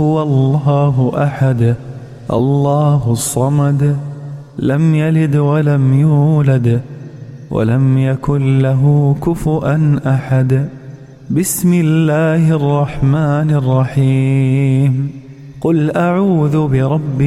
هو الله أحد الله الصمد لم يلد ولم يولد ولم يكن له كفؤا أحد. بسم الله الرحمن الرحيم. قل أعوذ برب